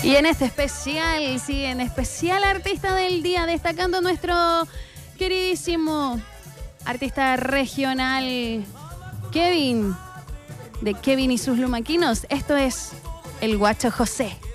Y en este especial, sí, en especial artista del día, destacando nuestro queridísimo artista regional, Kevin, de Kevin y sus Lumaquinos. Esto es El Guacho José.